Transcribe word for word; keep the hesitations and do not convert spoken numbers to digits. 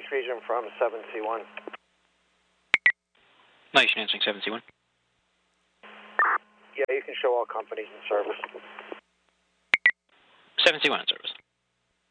Region from seven C one. Nice, you're answering seven C one. Yeah, you can show all companies in service. seven C one in service.